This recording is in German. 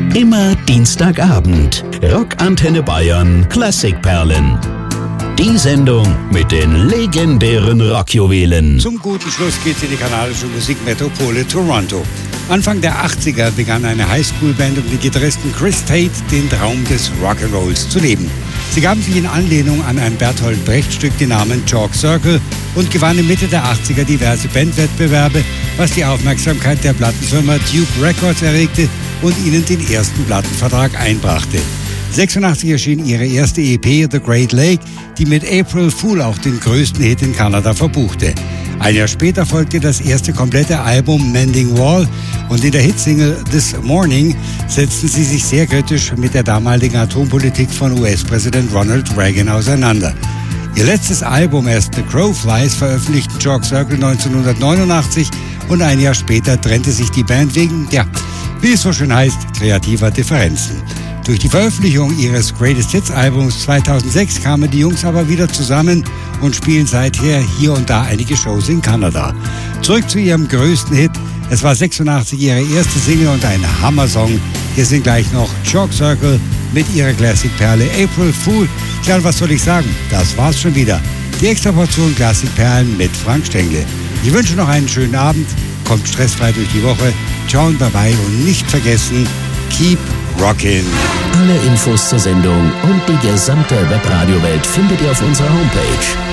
Immer Dienstagabend. Rockantenne Bayern Klassikperlen. Die Sendung mit den legendären Rockjuwelen. Zum guten Schluss geht's in die kanadische Musikmetropole Toronto. Anfang der 80er begann eine Highschool-Band um den Gitarristen Chris Tate den Traum des Rock'n'Rolls zu leben. Sie gaben sich in Anlehnung an ein Bertolt Brecht-Stück den Namen Chalk Circle und gewannen Mitte der 80er diverse Bandwettbewerbe, was die Aufmerksamkeit der Plattenfirma Duke Records erregte und ihnen den ersten Plattenvertrag einbrachte. 86 erschien ihre erste EP The Great Lake, die mit April Fool auch den größten Hit in Kanada verbuchte. Ein Jahr später folgte das erste komplette Album Mending Wall und in der Hitsingle This Morning setzten sie sich sehr kritisch mit der damaligen Atompolitik von US-Präsident Ronald Reagan auseinander. Ihr letztes Album As the Crow Flies veröffentlichten Chalk Circle 1989 und ein Jahr später trennte sich die Band wegen, wie es so schön heißt, kreativer Differenzen. Durch die Veröffentlichung ihres Greatest Hits Albums 2006 kamen die Jungs aber wieder zusammen und spielen seither hier und da einige Shows in Kanada. Zurück zu ihrem größten Hit. Es war 86 ihre erste Single und ein Hammer-Song. Hier sind gleich noch Chalk Circle mit ihrer Classic-Perle April Fool. Tja, was soll ich sagen? Das war's schon wieder. Die extra Portion Classic-Perlen mit Frank Stengle. Ich wünsche noch einen schönen Abend. Kommt stressfrei durch die Woche. Ciao und bye-bye und nicht vergessen, keep rockin'. Alle Infos zur Sendung und die gesamte Webradio-Welt findet ihr auf unserer Homepage